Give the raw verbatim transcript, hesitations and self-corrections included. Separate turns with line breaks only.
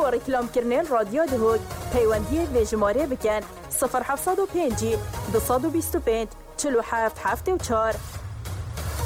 بو رکلام کرنین رادیو دهوک پیوندی ویژماره بکن صفر هفتصد و پنج دو بیست و پنج چهل و هفت هفتاد و چهار